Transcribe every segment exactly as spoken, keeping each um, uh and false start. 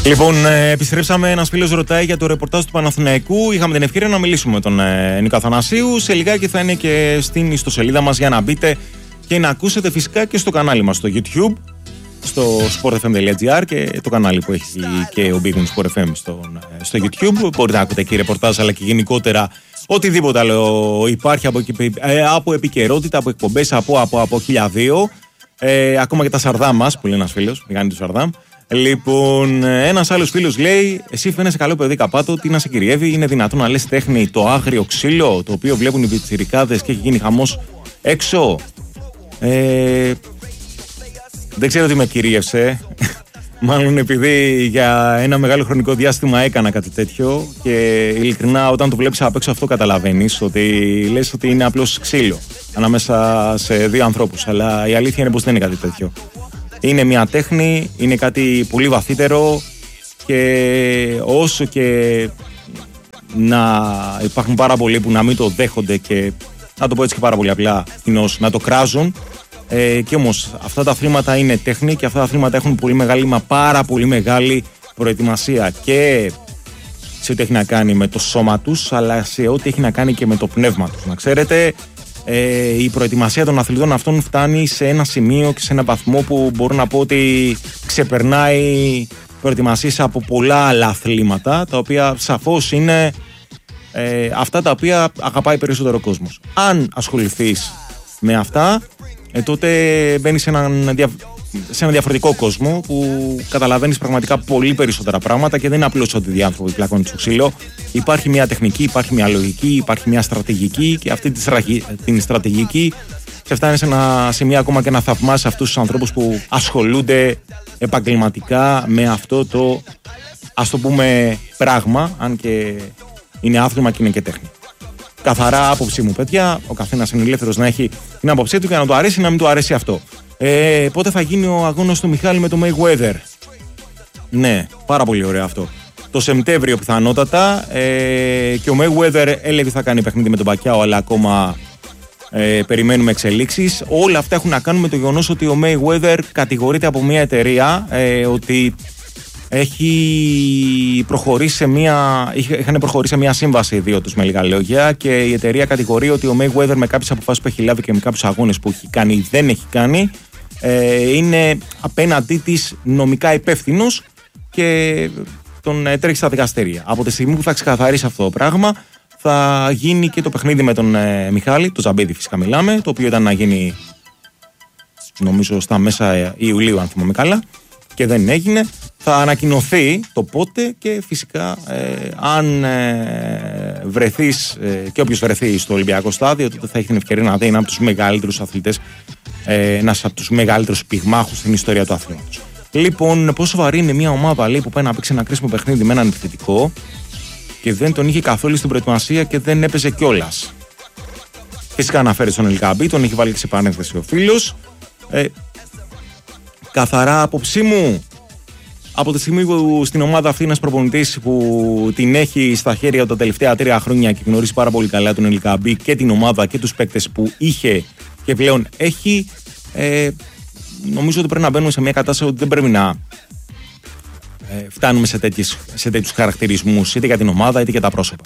Λοιπόν, ε, επιστρέψαμε. Ένας φίλος ρωτάει για το ρεπορτάζ του Παναθηναϊκού. Είχαμε την ευκαιρία να μιλήσουμε με τον ε, Νίκο Αθανασίου. Σε λιγάκι θα είναι και στην ιστοσελίδα μας για να μπείτε και να ακούσετε φυσικά και στο κανάλι μας στο YouTube, στο sportfm.gr και το κανάλι που έχει και ο Big Win Sport εφ εμ στο, στο YouTube. Μπορείτε να ακούτε και ρεπορτάζ, αλλά και γενικότερα οτιδήποτε άλλο υπάρχει από, ε, από επικαιρότητα, από εκπομπές, από, από, από χίλια δύο. Ε, ακόμα και τα Σαρδάμ μας, που λέει ένας φίλος, μηγάνει του Σαρδάμ. Λοιπόν, ένας άλλος φίλος λέει: εσύ φαίνεσαι καλό παιδί καπάτο, τι να σε κυριεύει, είναι δυνατόν να λες τέχνη το άγριο ξύλο το οποίο βλέπουν οι πιτσιρικάδες και έχει γίνει χαμός έξω? Ε, δεν ξέρω τι με κυρίευσε. Μάλλον επειδή για ένα μεγάλο χρονικό διάστημα έκανα κάτι τέτοιο και ειλικρινά όταν το βλέπεις απ' έξω αυτό καταλαβαίνεις ότι λες ότι είναι απλώς ξύλο ανάμεσα σε δύο ανθρώπους, αλλά η αλήθεια είναι πως δεν είναι κάτι τέτοιο. Είναι μια τέχνη, είναι κάτι πολύ βαθύτερο και όσο και να υπάρχουν πάρα πολλοί που να μην το δέχονται και να το πω έτσι και πάρα πολύ απλά κοινώς, να το κράζουν, ε, και όμως αυτά τα αθλήματα είναι τέχνη και αυτά τα αθλήματα έχουν πολύ μεγάλη, μα πάρα πολύ μεγάλη προετοιμασία και σε ό,τι έχει να κάνει με το σώμα τους, αλλά σε ό,τι έχει να κάνει και με το πνεύμα τους. Να ξέρετε, Ε, η προετοιμασία των αθλητών αυτών φτάνει σε ένα σημείο και σε ένα βαθμό που μπορώ να πω ότι ξεπερνάει προετοιμασίες από πολλά άλλα αθλήματα, τα οποία σαφώς είναι ε, αυτά τα οποία αγαπάει περισσότερο ο κόσμος. Αν ασχοληθείς με αυτά, ε, τότε μπαίνεις σε έναν, δια, σε έναν διαφορετικό κόσμο που καταλαβαίνεις πραγματικά πολύ περισσότερα πράγματα και δεν είναι απλώς ότι οι άνθρωποι πλακώνουν στο ξύλο. Υπάρχει μια τεχνική, υπάρχει μια λογική, υπάρχει μια στρατηγική και αυτή την στρατηγική σε φτάνει σε ένα σημείο ακόμα και να θαυμάσεις αυτούς τους ανθρώπους που ασχολούνται επαγγελματικά με αυτό το, ας το πούμε, πράγμα, αν και είναι άθλημα και είναι και τέχνη. Καθαρά άποψή μου, παιδιά, ο καθένας είναι ελεύθερος να έχει την άποψή του και να του αρέσει ή να μην του αρέσει αυτό. Ε, πότε θα γίνει ο αγώνας του Μιχάλη με το Mayweather? Ναι, πάρα πολύ ωραίο αυτό. Το Σεπτέμβριο πιθανότατα, ε, και ο Mayweather έλεγε θα κάνει παιχνίδι με τον Πακιάο, αλλά ακόμα ε, περιμένουμε εξελίξεις. Όλα αυτά έχουν να κάνουν με το γεγονός ότι ο Mayweather κατηγορείται από μια εταιρεία ε, ότι έχει προχωρήσει σε μια, είχαν προχωρήσει σε μια σύμβαση δύο τους, με λίγα λόγια, και η εταιρεία κατηγορεί ότι ο Mayweather με κάποιες αποφάσεις που έχει λάβει και με κάποιους αγώνες που έχει κάνει ή δεν έχει κάνει, ε, είναι απέναντί της νομικά υπεύθυνος και τον ε, τρέχει στα δικαστήρια. Από τη στιγμή που θα ξεκαθαρίσει αυτό το πράγμα, θα γίνει και το παιχνίδι με τον ε, Μιχάλη, το Ζαμπίδη φυσικά μιλάμε, το οποίο ήταν να γίνει νομίζω στα μέσα Ιουλίου, αν θυμάμαι καλά, και δεν έγινε. Θα ανακοινωθεί το πότε και φυσικά ε, αν ε, βρεθείς ε, και όποιος βρεθεί στο Ολυμπιακό στάδιο, τότε θα έχει την ευκαιρία να δει ένα από τους μεγαλύτερους αθλητές, ε, ένας από τους μεγαλύτερους πυγμάχους στην ιστορία του αθλήματος. Λοιπόν, πόσο βαρύ είναι μια ομάδα, λέει, που πάει να παίξει ένα κρίσιμο παιχνίδι με έναν επιθετικό και δεν τον είχε καθόλου στην προετοιμασία και δεν έπαιζε κιόλας. Φυσικά αναφέρει στον Ελκαμπή, τον έχει βάλει και σε παρένθεση ο φίλος. Ε, καθαρά άποψή μου, από τη στιγμή που στην ομάδα αυτή είναι ένας προπονητής που την έχει στα χέρια τα τελευταία τρία χρόνια και γνωρίζει πάρα πολύ καλά τον Ελκαμπή και την ομάδα και τους παίκτες που είχε και πλέον έχει, ε, νομίζω ότι πρέπει να μπαίνουμε σε μια κατάσταση ότι δεν πρέπει να ε, φτάνουμε σε, τέτοιες, σε τέτοιους χαρακτηρισμούς, είτε για την ομάδα είτε για τα πρόσωπα.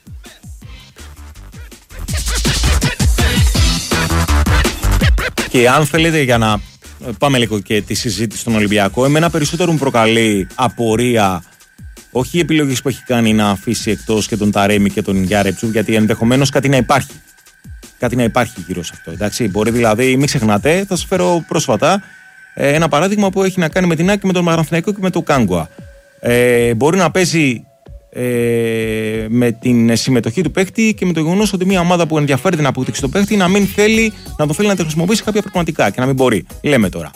Και αν θέλετε, για να πάμε λίγο και τη συζήτηση στον Ολυμπιακό, εμένα περισσότερο μου προκαλεί απορία όχι οι επιλογές που έχει κάνει να αφήσει εκτός και τον Ταρέμι και τον Γιάρεψου, γιατί ενδεχομένως κάτι να υπάρχει. Κάτι να υπάρχει γύρω σε αυτό. Εντάξει, μπορεί δηλαδή, μην ξεχνάτε, θα σας φέρω πρόσφατα ε, ένα παράδειγμα που έχει να κάνει με την Άκη, με τον Παναθηναϊκό και με τον Κάγκουα. Ε, μπορεί να παίζει ε, με την συμμετοχή του παίχτη και με το γεγονός ότι μια ομάδα που ενδιαφέρεται να αποκτήσει τον παίχτη να μην θέλει να το θέλει να το χρησιμοποιήσει κάποια πραγματικά και να μην μπορεί. Λέμε τώρα.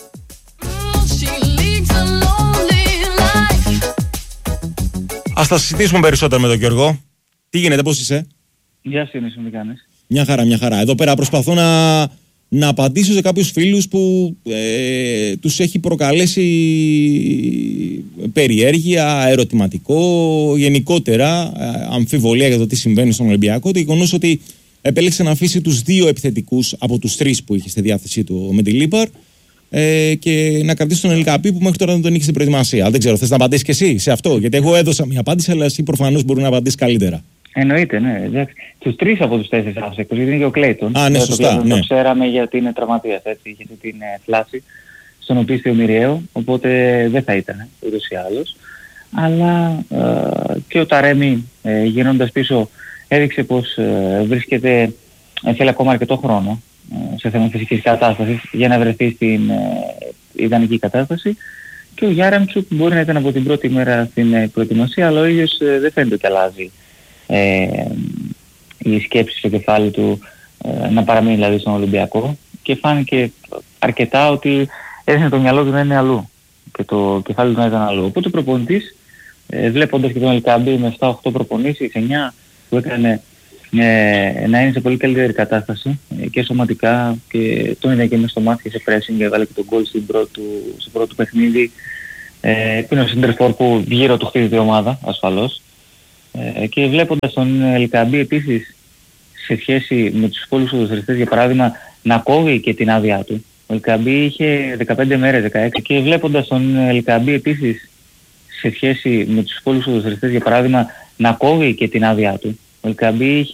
Ας τα συζητήσουμε περισσότερο με τον Γιώργο. Τι γίνεται, πώς είσαι? Γεια σου, Νίσο, τι κάνεις? Μια χαρά, μια χαρά. Εδώ πέρα προσπαθώ να, να απαντήσω σε κάποιους φίλους που ε, τους έχει προκαλέσει περιέργεια, ερωτηματικό, γενικότερα ε, αμφιβολία για το τι συμβαίνει στον Ολυμπιακό. Το γεγονός ότι επέλεξε να αφήσει τους δύο επιθετικούς από τους τρεις που είχε στη διάθεσή του ο Μεντιλίπαρ ε, και να κρατήσει τον Ελκαμπή που μέχρι τώρα δεν τον είχε στην προετοιμασία. Δεν ξέρω, θες να απαντήσεις και εσύ σε αυτό? Γιατί εγώ έδωσα μια απάντηση, αλλά εσύ προφανώς μπορεί να απαντήσεις καλύτερα. Εννοείται, ναι. Τους τρεις από τους τέσσερις άφησε εκτός, γιατί είναι και ο Κλέιτον. Α, ναι, σωστά. Το, ναι. το ξέραμε γιατί είναι τραυματίας, έτσι, είχε αυτή την ε, φλάση στον οπίστιο μοιραίο, οπότε δεν θα ήταν ούτως ή άλλως. Αλλά ε, και ο Ταρέμι ε, γυρνώντας πίσω έδειξε πως ε, βρίσκεται, ε, θέλει ακόμα αρκετό χρόνο ε, σε θέμα φυσικής κατάστασης για να βρεθεί στην ε, ιδανική κατάσταση. Και ο Γιάρεμτσουκ μπορεί να ήταν από την πρώτη μέρα στην ε, προετοιμασία, αλλά ο ίδιος ε, δεν φαίνεται ότι αλλάζει ε, η σκέψη στο κεφάλι του ε, να παραμείνει δηλαδή στον Ολυμπιακό, και φάνηκε αρκετά ότι έδειχνε το μυαλό του να είναι αλλού και το κεφάλι του να ήταν αλλού. Οπότε ο προπονητής, ε, βλέποντας και τον Ελκαμπή με επτά οκτώ προπονήσεις, εννιά που έκανε ε, να είναι σε πολύ καλύτερη κατάσταση ε, και σωματικά, και τον είδα και μέσα στο μάτι και σε pressing, έβαλε και τον γκολ στο πρώτο παιχνίδι, ε, που είναι ο Σιντερφόρ που γύρω του χτίζει η ομάδα ασφαλώς. Ε, και βλέποντας τον Ελκαμπή επίσης σε σχέση με τους υπόλοιπους ποδοσφαιριστές, για παράδειγμα, να κόβει και την άδειά του. Ο Ελκαμπή είχε δεκαπέντε μέρες, δεκαέξι, και βλέποντας τον Ελκαμπή επίσης σε σχέση με τους υπόλοιπους ποδοσφαιριστές, για παράδειγμα, να κόβει και την άδειά του. Ο Ελκαμπή είχε